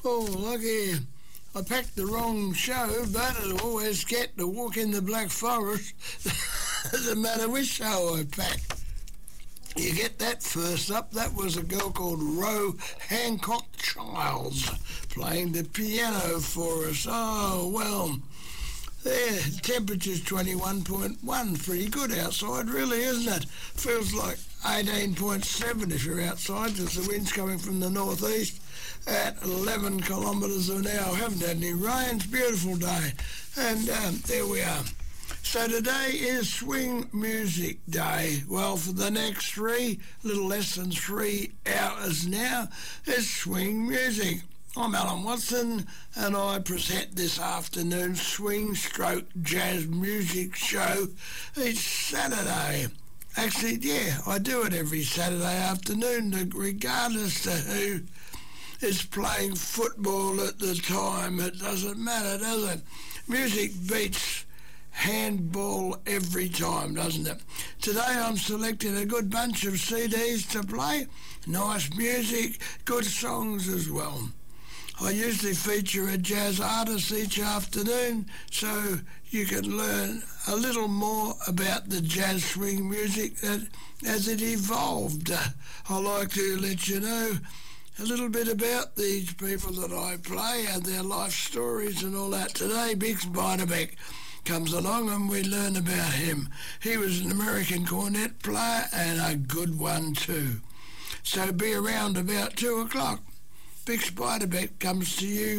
Oh, lucky I packed the wrong show, but I always get to walk in the Black Forest. Doesn't matter which show I pack. You get that first up. That was a girl called Ro Hancock Childs playing the piano for us. Oh, well, there, temperature's 21.1. Pretty good outside, really, isn't it? Feels like 18.7 if you're outside, because the wind's coming from the northeast at 11 kilometres an hour. Haven't had any rain. It's a beautiful day. And there we are. So today is Swing Music Day. Well, for the next little less than 3 hours now, is swing music. I'm Alan Watson, and I present this afternoon's swing stroke jazz music show each Saturday. Actually, yeah, I do it every Saturday afternoon, regardless of who is playing football at the time. It doesn't matter, does it? Music beats handball every time, doesn't it? Today I'm selecting a good bunch of CDs to play. Nice music, good songs as well. I usually feature a jazz artist each afternoon so you can learn a little more about the jazz swing music as it evolved. I like to let you know a little bit about these people that I play and their life stories and all that. Today, Bix Beiderbecke comes along and we learn about him. He was an American cornet player and a good one too. So be around about 2 o'clock. Bix Beiderbecke comes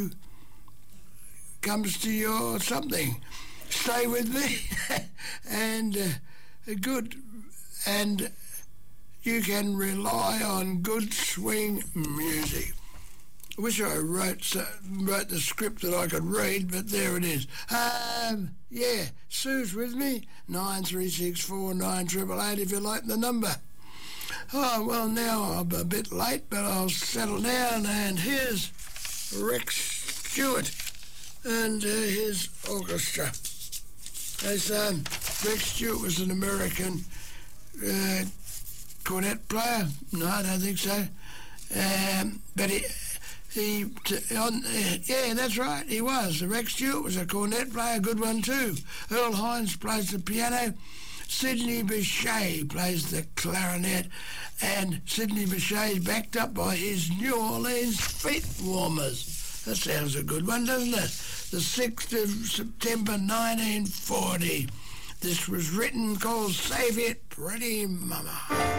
to your something. Stay with me and good, and you can rely on good swing music. I wish I wrote the script that I could read, but there it is. Yeah, Sue's with me, 9364 9888 if you like the number. Oh, well, now I'm a bit late, but I'll settle down, and here's Rex Stewart and his orchestra. As Rex Stewart was an American cornet player. No, I don't think so. But yeah, that's right, he was. Rex Stewart was a cornet player, a good one too. Earl Hines plays the piano. Sidney Bechet plays the clarinet, and Sidney Bechet is backed up by his New Orleans Feet Warmers. That sounds a good one, doesn't it? The 6th of September 1940. This was written called Save It, Pretty Mama.